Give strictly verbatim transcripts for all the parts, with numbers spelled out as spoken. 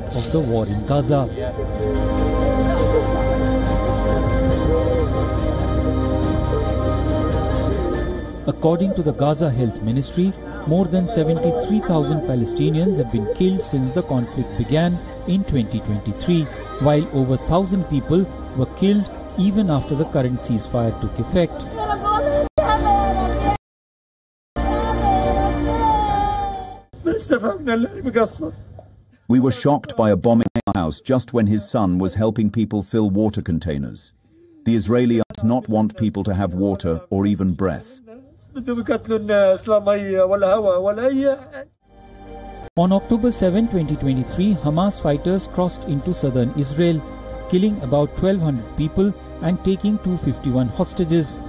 of the war in Gaza. According to the Gaza Health Ministry, more than seventy-three thousand Palestinians have been killed since the conflict began in twenty twenty-three, while over one thousand people were killed even after the current ceasefire took effect. We were shocked by a bombing in our house just when his son was helping people fill water containers. The Israelis do not want people to have water or even breath. On October seventh, twenty twenty-three, Hamas fighters crossed into southern Israel, killing about twelve hundred people and taking two hundred fifty-one hostages.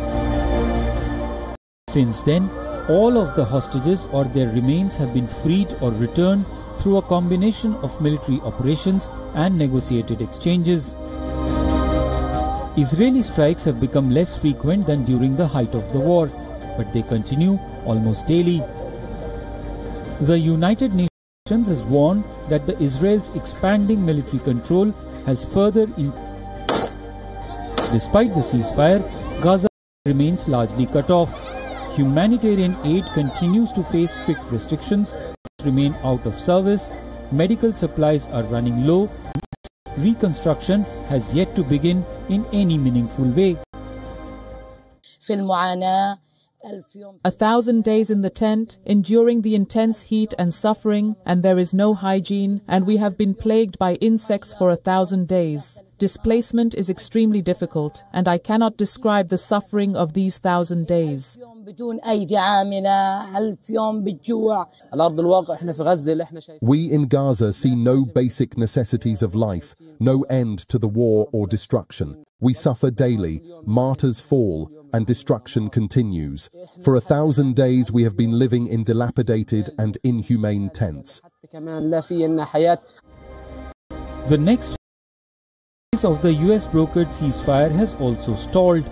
Since then, all of the hostages or their remains have been freed or returned through a combination of military operations and negotiated exchanges. Israeli strikes have become less frequent than during the height of the war, but they continue almost daily. The United Nations has warned that the Israel's expanding military control has further in. Despite the ceasefire, Gaza remains largely cut off. Humanitarian aid continues to face strict restrictions, remain out of service, medical supplies are running low, and reconstruction has yet to begin in any meaningful way. A thousand days in the tent, enduring the intense heat and suffering, and there is no hygiene, and we have been plagued by insects for a thousand days. Displacement is extremely difficult, and I cannot describe the suffering of these thousand days. We in Gaza see no basic necessities of life, no end to the war or destruction. We suffer daily, martyrs fall, and destruction continues. For a thousand days we have been living in dilapidated and inhumane tents. The next phase of the U S brokered ceasefire has also stalled.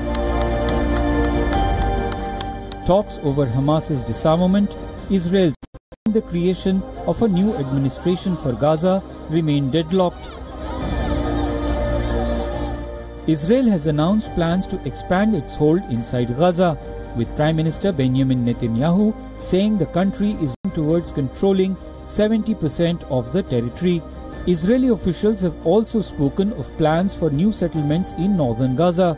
Talks over Hamas's disarmament, Israel's the creation of a new administration for Gaza remain deadlocked. Israel has announced plans to expand its hold inside Gaza, with Prime Minister Benjamin Netanyahu saying the country is towards controlling seventy percent of the territory. Israeli officials have also spoken of plans for new settlements in northern Gaza.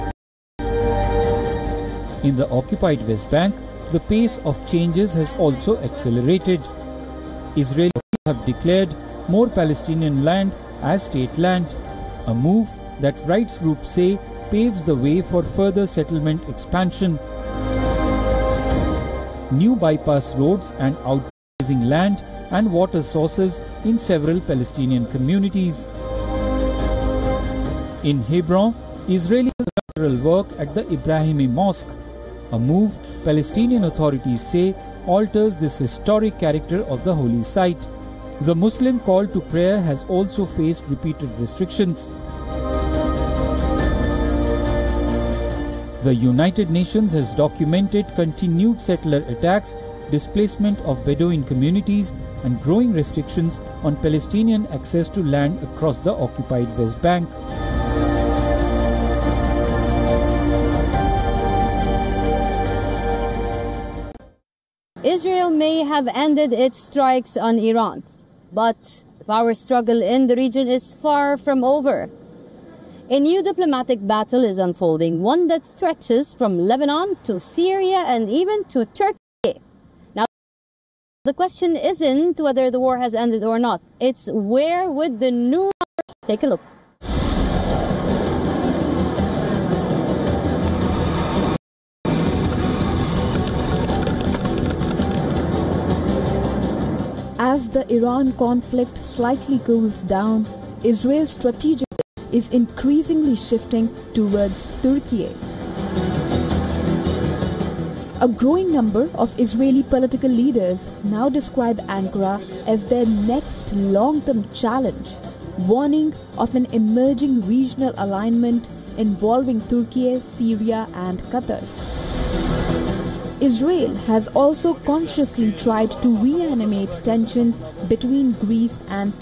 In the occupied West Bank, the pace of changes has also accelerated. Israelis have declared more Palestinian land as state land, a move that rights groups say paves the way for further settlement expansion. New bypass roads and outgrazing land and water sources in several Palestinian communities. In Hebron, Israeli structural work at the Ibrahimi Mosque, a move Palestinian authorities say alters this historic character of the holy site. The Muslim call to prayer has also faced repeated restrictions. The United Nations has documented continued settler attacks, displacement of Bedouin communities, and growing restrictions on Palestinian access to land across the occupied West Bank. Israel may have ended its strikes on Iran, but the power struggle in the region is far from over. A new diplomatic battle is unfolding, one that stretches from Lebanon to Syria and even to Turkey. Now, the question isn't whether the war has ended or not. It's where would the new... Take a look. As the Iran conflict slightly cools down, Israel's strategic is increasingly shifting towards Turkey. A growing number of Israeli political leaders now describe Ankara as their next long-term challenge, warning of an emerging regional alignment involving Turkey, Syria and Qatar. Israel has also consciously tried to reanimate tensions between Greece and Turkey.